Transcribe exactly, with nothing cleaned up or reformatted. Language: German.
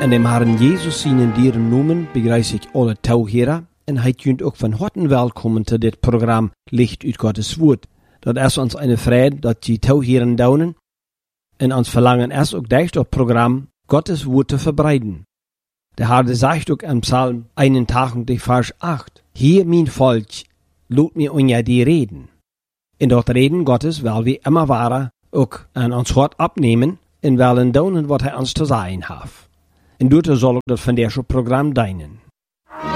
In dem Herrn Jesus seinen dieren noemen begrüße ich alle Tauhörer und heet junt ook van harten welkom zu dit Programm Licht uit Gottes Woord. Dat is ons eine Freude, dat die Tauhören daunen und ons verlangen es ook dicht op Programm Gottes Woord te verbreiten. Der Herr sagt ook in Psalm einentachtig, Vers acht, hier mein Volk, lot mir unja die reden. In dort Reden Gottes, weil wir immer wahrer ook an ons Hort abnehmen, in welchen daunen wat hij ons te sagen hat. En doet zal ook dat van deze Programm dienen.